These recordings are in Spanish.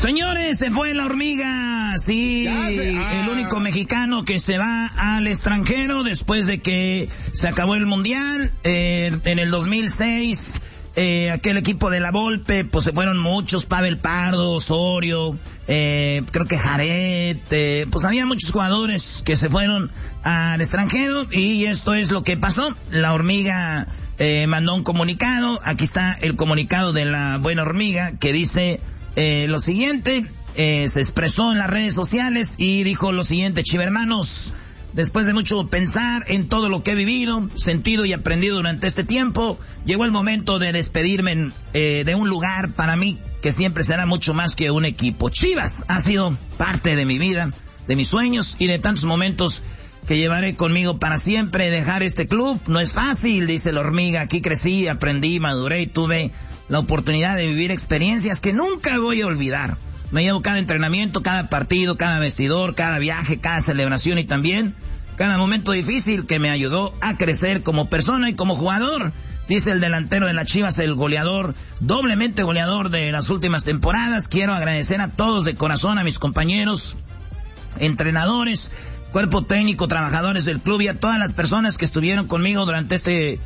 Señores, se fue la hormiga, sí, el único mexicano que se va al extranjero después de que se acabó el mundial, en el 2006, aquel equipo de la Volpe, pues se fueron muchos, Pavel Pardo, Osorio, creo que Jared, pues había muchos jugadores que se fueron al extranjero y esto es lo que pasó. La hormiga mandó un comunicado, aquí está el comunicado de la buena hormiga que dice lo siguiente, se expresó en las redes sociales y dijo lo siguiente: Chivermanos, después de mucho pensar en todo lo que he vivido, sentido y aprendido durante este tiempo, llegó el momento de despedirme de un lugar para mí que siempre será mucho más que un equipo. Chivas ha sido parte de mi vida, de mis sueños y de tantos momentos que llevaré conmigo para siempre. Dejar este club no es fácil, dice la hormiga. Aquí crecí, aprendí, maduré y tuve la oportunidad de vivir experiencias que nunca voy a olvidar. Me llevo cada entrenamiento, cada partido, cada vestidor, cada viaje, cada celebración y también cada momento difícil que me ayudó a crecer como persona y como jugador. Dice el delantero de las Chivas, el goleador, doblemente goleador de las últimas temporadas. Quiero agradecer a todos de corazón, a mis compañeros, entrenadores, cuerpo técnico, trabajadores del club y a todas las personas que estuvieron conmigo durante este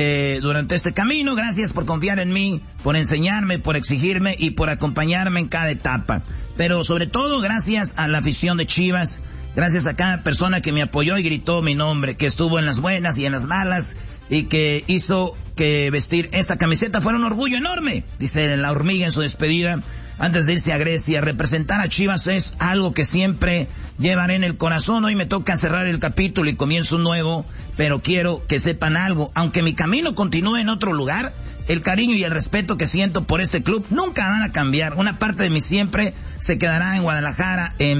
camino. Gracias por confiar en mí, por enseñarme, por exigirme y por acompañarme en cada etapa. Pero sobre todo, gracias a la afición de Chivas, gracias a cada persona que me apoyó y gritó mi nombre, que estuvo en las buenas y en las malas y que hizo que vestir esta camiseta fuera un orgullo enorme. Dice la hormiga en su despedida. Antes de irse a Grecia, representar a Chivas es algo que siempre llevaré en el corazón. Hoy me toca cerrar el capítulo y comienzo un nuevo, pero quiero que sepan algo. Aunque mi camino continúe en otro lugar, el cariño y el respeto que siento por este club nunca van a cambiar. Una parte de mí siempre se quedará en Guadalajara, en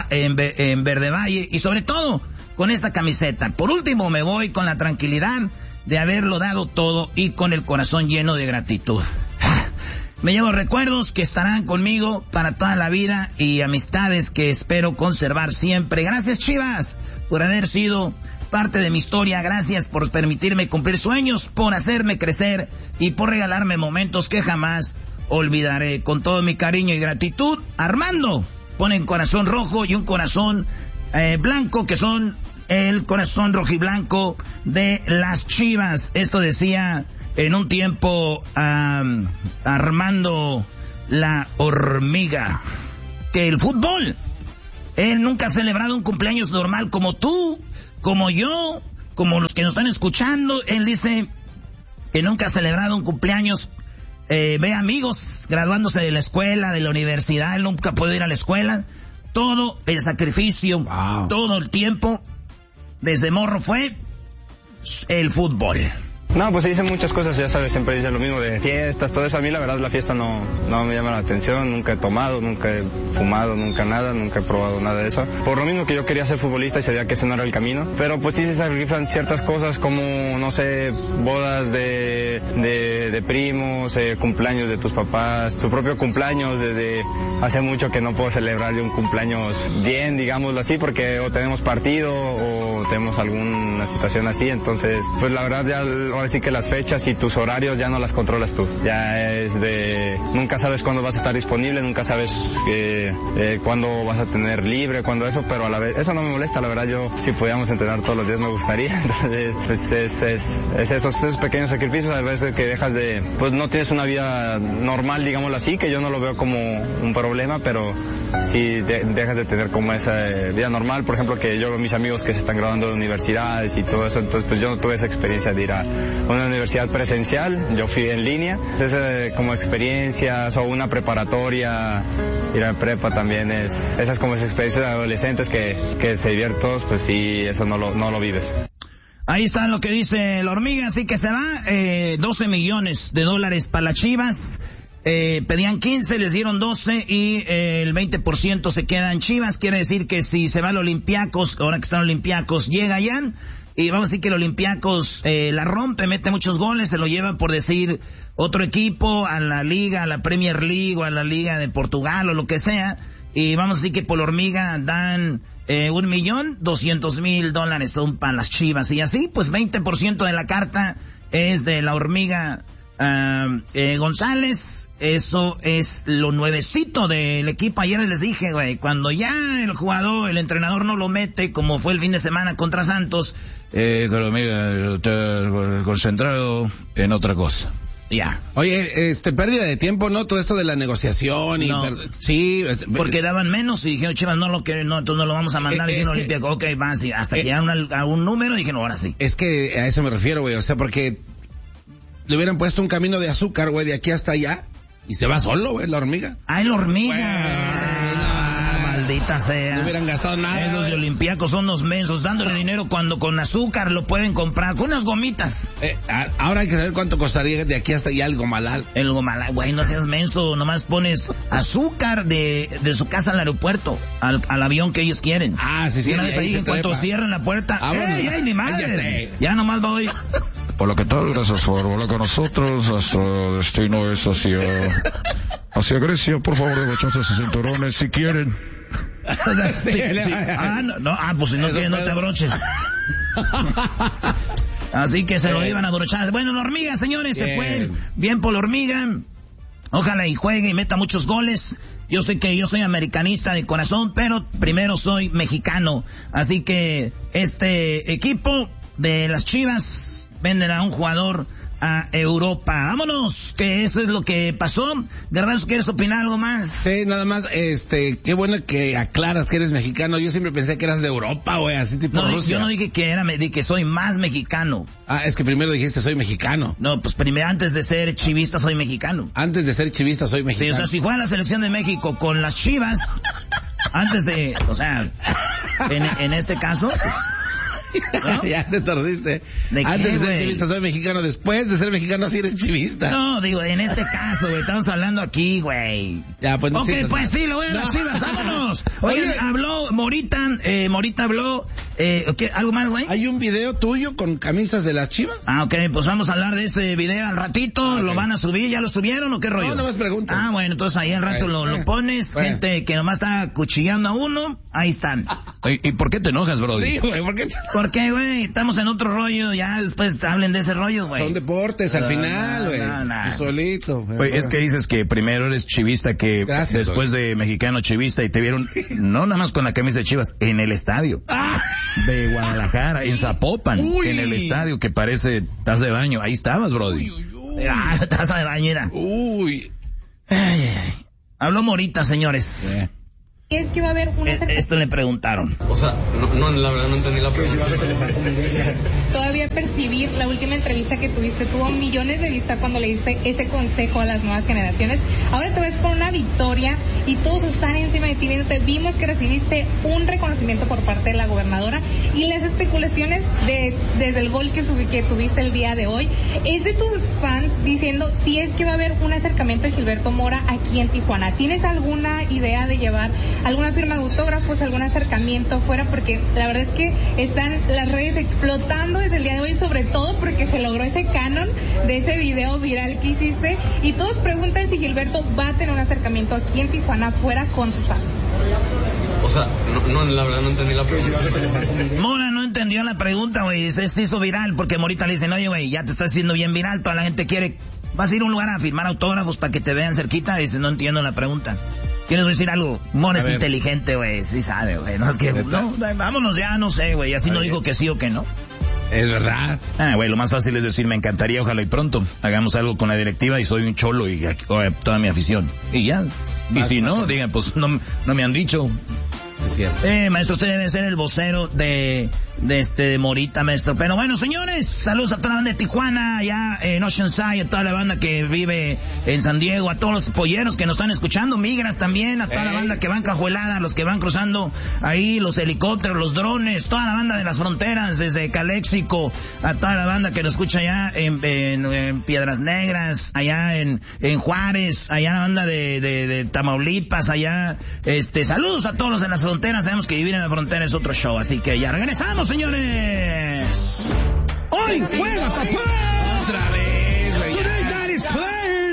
Verde Valle y sobre todo con esta camiseta. Por último, me voy con la tranquilidad de haberlo dado todo y con el corazón lleno de gratitud. Me llevo recuerdos que estarán conmigo para toda la vida y amistades que espero conservar siempre. Gracias, Chivas, por haber sido parte de mi historia. Gracias por permitirme cumplir sueños, por hacerme crecer y por regalarme momentos que jamás olvidaré. Con todo mi cariño y gratitud, Armando pone un corazón rojo y un corazón blanco, que son el corazón rojiblanco de las Chivas. Esto decía en un tiempo Armando la hormiga, que el fútbol, él nunca ha celebrado un cumpleaños normal como tú, como yo, como los que nos están escuchando. Él dice que nunca ha celebrado un cumpleaños, ve amigos graduándose de la escuela, de la universidad, él nunca puede ir a la escuela. Todo el sacrificio, todo el tiempo, desde morro fue el fútbol. No, pues se dicen muchas cosas, ya sabes, siempre dicen lo mismo de fiestas, todo eso. A mí la verdad la fiesta no me llama la atención, nunca he tomado, nunca he fumado, nunca nada, nunca he probado nada de eso. Por lo mismo que yo quería ser futbolista y sabía que ese no era el camino. Pero pues sí se sacrifican ciertas cosas como, no sé, bodas de primos, cumpleaños de tus papás, tu propio cumpleaños. Desde hace mucho que no puedo celebrar un cumpleaños bien, digámoslo así, porque o tenemos partido o tenemos alguna situación así. Entonces, pues la verdad ya ahora sí que las fechas y tus horarios ya no las controlas tú. Ya es nunca sabes cuándo vas a estar disponible, nunca sabes cuándo vas a tener libre, cuándo eso, pero a la vez, eso no me molesta, la verdad. Yo, si pudiéramos entrenar todos los días me gustaría. Entonces, pues es esos pequeños sacrificios, a veces que pues no tienes una vida normal, digámoslo así, que yo no lo veo como un problema, pero si dejas de tener como esa vida normal. Por ejemplo, que yo veo mis amigos que se están graduando de universidades y todo eso, entonces pues yo no tuve esa experiencia de ir a una universidad presencial, yo fui en línea. Entonces como experiencias o una preparatoria, ir a prepa también esas como experiencias de adolescentes que se divierten todos, pues sí, eso no lo vives. Ahí está lo que dice la hormiga, así que se va, $12 millones para las Chivas. Pedían 15, les dieron 12 y el 20% se queda en Chivas. Quiere decir que si se va al Olympiacos, ahora que están Olympiacos, llega ya. Y vamos a decir que el Olympiacos la rompe, mete muchos goles, se lo lleva, por decir, otro equipo a la liga, a la Premier League o a la Liga de Portugal o lo que sea. Y vamos a decir que por la hormiga dan $1,200,000 son para las Chivas. Y así, pues 20% de la carta es de la hormiga González, eso es lo nuevecito del equipo. Ayer les dije, güey, cuando ya el entrenador no lo mete, como fue el fin de semana contra Santos, pero mira, está concentrado en otra cosa. Ya. Oye, pérdida de tiempo, ¿no? Todo esto de la negociación y... No. Sí. Porque daban menos y dijeron, Chivas no lo quiere, no, entonces no lo vamos a mandar. Dijeron Olimpia, ok, va, sí. Hasta que llegaron a un número y dijeron, ahora sí. Es que a eso me refiero, güey. O sea, porque le hubieran puesto un camino de azúcar, güey, de aquí hasta allá. Y se va solo, güey, la hormiga. ¡Ay, la hormiga! Maldita sea. No hubieran gastado nada. Esos de Olympiacos son unos mensos, dándole dinero cuando con azúcar lo pueden comprar, con unas gomitas. Ahora hay que saber cuánto costaría de aquí hasta allá el gomalal. El gomalal, güey, no seas menso, nomás pones azúcar de su casa al aeropuerto, al avión que ellos quieren. Sí. Y una vez ahí, en cuanto cierran la puerta, ¡ey, ni madre! Ya nomás voy. Hola, ¿qué tal? Gracias por volar con nosotros. Nuestro destino es hacia Grecia. Por favor, abrocharse sus cinturones si quieren. Sí. Pues si no quieren, no te abroches. Así que se lo iban a abrochar. Bueno, la hormiga, señores, se fue bien por la hormiga. Ojalá y juegue y meta muchos goles. Yo sé que yo soy americanista de corazón, pero primero soy mexicano. Así que este equipo de las Chivas venden a un jugador a Europa. Vámonos, que eso es lo que pasó. Garbanzo, ¿quieres opinar algo más? Sí, nada más, qué bueno que aclaras que eres mexicano. Yo siempre pensé que eras de Europa, güey, así tipo Rusia. Yo no dije que dije que soy más mexicano. Es que primero dijiste soy mexicano. No, pues primero, antes de ser chivista soy mexicano. Antes de ser chivista soy mexicano. Sí, o sea, si juega la selección de México con las Chivas, antes de, o sea, en este caso... ¿no? Ya te tordiste. Antes de ser chivista soy mexicano, después de ser mexicano sí eres chivista. No, digo, en este caso, güey, estamos hablando aquí, güey. Ya, pues no. Ok, pues sí, lo voy a las Chivas, vámonos. Oigan, habló Morita habló, ¿algo más, güey? ¿Hay un video tuyo con camisas de las Chivas? Ok, pues vamos a hablar de ese video al ratito. Okay. ¿Lo van a subir? ¿Ya lo subieron o qué rollo? No, nomás pregunto. Bueno, entonces ahí al rato lo pones. Bueno. Gente que nomás está cuchillando a uno, ahí están. ¿Y por qué te enojas, bro? Sí, güey, ¿por qué? Porque, güey, estamos en otro rollo, ya después hablen de ese rollo, güey. Son deportes al final, güey. Tú solito. Oye, es que dices que primero eres chivista que gracias, después de mexicano chivista y te vieron, no nada más con la camisa de Chivas, en el estadio. De Guadalajara, en Zapopan, en el estadio que parece taza de baño. Ahí estabas, brody. Taza de baño era. Habló Morita, señores. Es que va a haber una... Esto le preguntaron. O sea, no, la verdad no entendí la pregunta. Todavía percibir la última entrevista que tuviste, tuvo millones de vistas cuando le diste ese consejo a las nuevas generaciones. Ahora te ves con una victoria y todos están encima de ti viéndote. Vimos que recibiste un reconocimiento por parte de la gobernadora y las especulaciones desde el gol que tuviste el día de hoy es de tus fans diciendo si es que va a haber un acercamiento de Gilberto Mora aquí en Tijuana. ¿Tienes alguna idea de llevar alguna firma de autógrafos, algún acercamiento fuera? Porque la verdad es que están las redes explotando desde el día de hoy, sobre todo porque se logró ese canon de ese video viral que hiciste y todos preguntan si Gilberto va a tener un acercamiento aquí en Tijuana fuera con sus fans. O sea, no, la verdad no entendí la pregunta. Mora no entendió la pregunta, güey, se hizo viral porque Morita le dice, oye, güey, ya te estás haciendo bien viral, toda la gente quiere, vas a ir a un lugar a firmar autógrafos para que te vean cerquita, y dice, no entiendo la pregunta. ¿Quieres decir algo? Mora es inteligente, güey, sí sabe, güey, no es que, no, vámonos ya, no sé, güey, así no dijo que sí o que no. Es verdad. Güey, lo más fácil es decir, me encantaría, ojalá y pronto hagamos algo con la directiva y soy un cholo y toda mi afición. Y ya. Y si no, digan, pues no me han dicho. Es cierto. Maestro, usted debe ser el vocero de Morita, maestro. Pero bueno, señores, saludos a toda la banda de Tijuana, allá en Oceanside, a toda la banda que vive en San Diego, a todos los polleros que nos están escuchando, migras también, a toda la banda que van cajuelada, los que van cruzando ahí, los helicópteros, los drones, toda la banda de las fronteras, desde Caléxico, a toda la banda que nos escucha allá en Piedras Negras, allá en Juárez, allá la banda de Tamaulipas, allá, saludos a todos los de las fronteras, sabemos que vivir en la frontera es otro show, así que ya regresamos, señores. ¡Hoy juega papá! Otra vez.